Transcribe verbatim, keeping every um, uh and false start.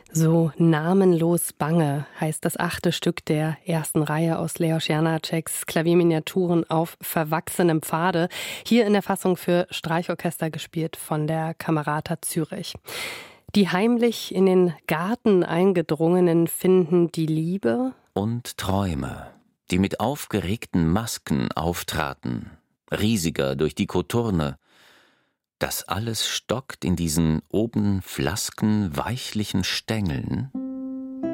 So namenlos bange heißt das achte Stück der ersten Reihe aus Leos Janáčeks Klavierminiaturen auf verwachsenem Pfade. Hier in der Fassung für Streichorchester gespielt von der Camerata Zürich. Die heimlich in den Garten eingedrungenen finden die Liebe und Träume, die mit aufgeregten Masken auftraten, riesiger durch die Koturne. Das alles stockt in diesen oben flasken, weichlichen Stängeln.